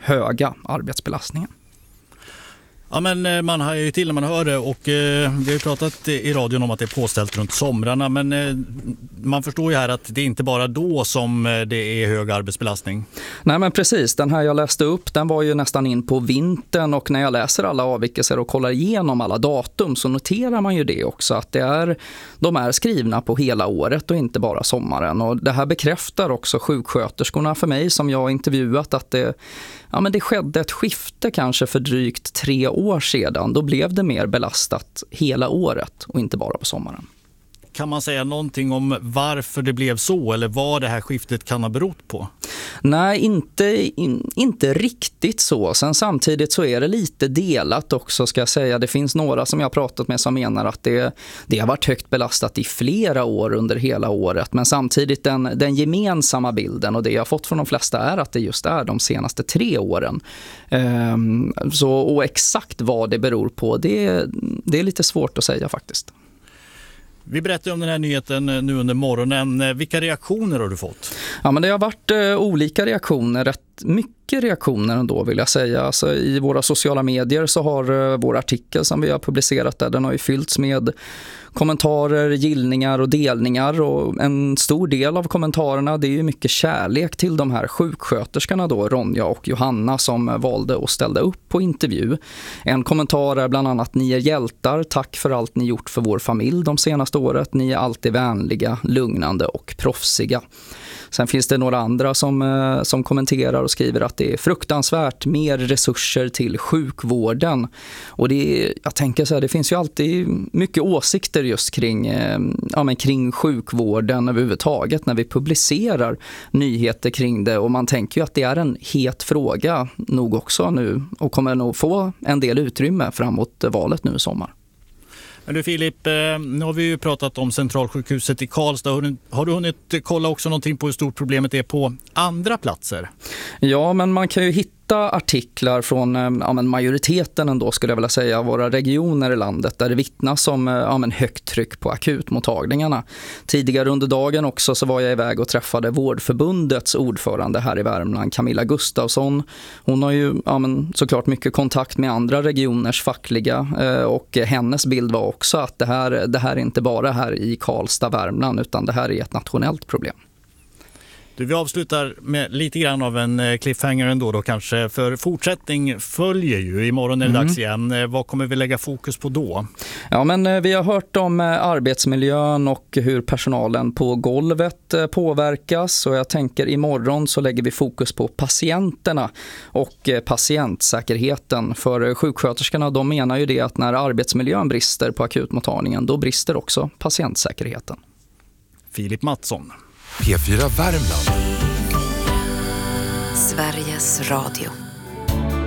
höga arbetsbelastningen. Ja, men man har ju till när man hör det, och vi har ju pratat i radion om att det är påställt runt somrarna, men man förstår ju här att det är inte bara då som det är hög arbetsbelastning. Nej, men precis, den här jag läste upp, den var ju nästan in på vintern, och när jag läser alla avvikelser och kollar igenom alla datum så noterar man ju det också, att de är skrivna på hela året och inte bara sommaren, och det här bekräftar också sjuksköterskorna för mig som jag har intervjuat, att det skedde ett skifte kanske för drygt 3 år sedan. Då blev det mer belastat hela året och inte bara på sommaren. Kan man säga någonting om varför det blev så, eller vad det här skiftet kan ha berott på? Nej, inte riktigt så. Sen samtidigt så är det lite delat också, ska jag säga. Det finns några som jag har pratat med som menar att det har varit högt belastat i flera år under hela året. Men samtidigt den gemensamma bilden, och det jag har fått från de flesta, är att det just är de senaste 3 åren. Och exakt vad det beror på, det är lite svårt att säga faktiskt. Vi berättade om den här nyheten nu under morgonen. Vilka reaktioner har du fått? Ja, men det har varit olika reaktioner, rätt mycket reaktioner ändå vill jag säga. Alltså, i våra sociala medier så har vår artikel som vi har publicerat där, den har ju fyllts med kommentarer, gillningar och delningar, och en stor del av kommentarerna, det är ju mycket kärlek till de här sjuksköterskorna då, Ronja och Johanna, som valde att ställa upp på intervju. En kommentar är bland annat: ni är hjältar, tack för allt ni gjort för vår familj de senaste året, ni är alltid vänliga, lugnande och proffsiga. Sen finns det några andra som kommenterar och skriver att det är fruktansvärt, mer resurser till sjukvården. Och jag tänker så här, det finns ju alltid mycket åsikter just kring sjukvården överhuvudtaget när vi publicerar nyheter kring det. Och man tänker ju att det är en het fråga nog också nu, och kommer nog få en del utrymme framåt valet nu i sommar. Men du Filip, nu har vi ju pratat om Centralsjukhuset i Karlstad. Har du hunnit kolla också någonting på hur stort problemet är på andra platser? Ja, men man kan ju hitta artiklar från majoriteten ändå, skulle jag vilja säga, våra regioner i landet, där det vittnas om högt tryck på akutmottagningarna. Tidigare under dagen också så var jag iväg och träffade Vårdförbundets ordförande här i Värmland, Camilla Gustafsson. Hon har ju såklart mycket kontakt med andra regioners fackliga, och hennes bild var också att det här är inte bara här i Karlstad, Värmland, utan det här är ett nationellt problem. Vi avslutar med lite grann av en cliffhanger ändå då kanske, för fortsättning följer ju. Imorgon är det dags igen. Vad kommer vi lägga fokus på då? Ja, men vi har hört om arbetsmiljön och hur personalen på golvet påverkas, och jag tänker imorgon så lägger vi fokus på patienterna och patientsäkerheten. För sjuksköterskorna, de menar ju det att när arbetsmiljön brister på akutmottagningen, då brister också patientsäkerheten. Filip Mattsson. P4 Värmland. Sveriges Radio.